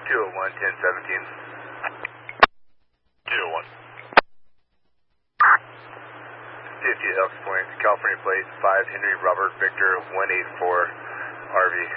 201, 1017. 201. 50 Elks Point, California plate 5 Henry Robert Victor 184 RV.